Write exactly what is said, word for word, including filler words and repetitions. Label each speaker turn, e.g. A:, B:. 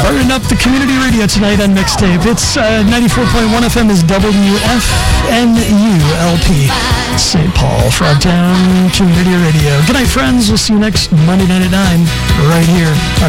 A: Starting up the community radio tonight on Mixtape. It's uh, ninety-four point one F M is W F N U L P. Saint Paul, Frogtown Community Radio. Good night, friends. We'll see you next Monday night at nine, right here on